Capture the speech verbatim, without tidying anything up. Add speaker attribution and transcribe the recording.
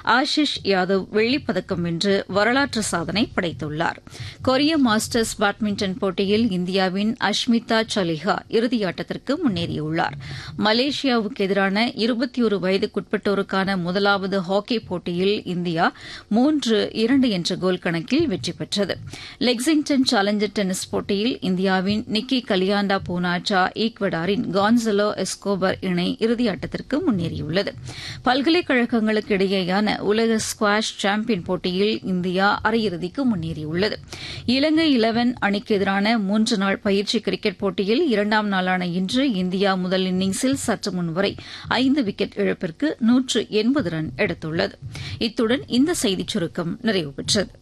Speaker 1: ஆஷிஷ் யாதவ் வெள்ளிப்பதக்கம் வென்று வரலாற்று சாதனை படைத்துள்ளார். கொரிய மாஸ்டர்ஸ் பேட்மிண்டன் போட்டியில் இந்தியாவின் அஷ்மிதா சலிஹா இறுதியாட்டத்திற்கு முன்னேறியுள்ளார். மலேசியாவுக்கு எதிரான இருபத்தி ஒரு வயதுக்குட்பட்டோருக்கான முதலாவது ஹாக்கி போட்டியில் இந்தியா மூன்று இரண்டு என்ற கோல் கணக்கில் வெற்றி பெற்றது. லெக்ஸிங்டன் சேலஞ்சர் டென்னிஸ் போட்டியில் இந்தியாவின் நிக்கி கலியாண்டா பூனாச்சா ஈக்வடாரின் கான்சலோ எஸ்கோபர் இணை இறுதியாட்டத்திற்கு முன்னேறியுள்ளது. பல்கலைக்கழகங்களுக்கு இடையேயான உலக ஸ்குவாஷ் சாம்பியன் போட்டியில் இந்தியா அரையிறுதிக்கு முன்னேறியுள்ளது. இலங்கை இலவன் அணிக்கு எதிரான மூன்று நாள் பயிற்சி கிரிக்கெட் போட்டியில் இரண்டாம் நாளான இன்று இந்தியா முதல் இன்னிங்ஸில் சற்று முன்வரை ஐந்து விக்கெட் இழப்பிற்கு நூற்று எண்பது ரன் எடுத்துள்ளது. இத்துடன் இந்த செய்திச் சுருக்கம் நிறைவு பெற்றது.